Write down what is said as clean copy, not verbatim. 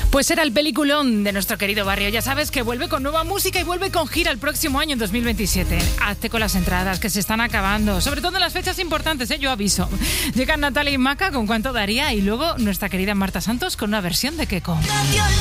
Pues era el peliculón de nuestro querido barrio. Ya sabes que vuelve con nueva música y vuelve con gira el próximo año, en 2027. Hazte con las entradas, que se están acabando. Sobre todo en las fechas importantes, yo aviso. Llegan Natalia y Maca con Cuánto Daría y luego nuestra querida Marta Santos con una versión de Keko.